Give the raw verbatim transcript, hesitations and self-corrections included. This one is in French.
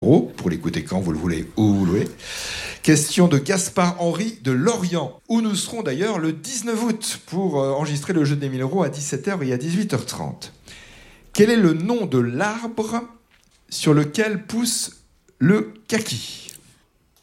euros pour l'écouter quand vous le voulez, où vous le voulez. Question de Gaspard Henry de Lorient, où nous serons d'ailleurs le dix-neuf août pour euh, enregistrer le jeu des mille euros à dix-sept heures et à dix-huit heures trente. Quel est le nom de l'arbre sur lequel pousse le kaki ?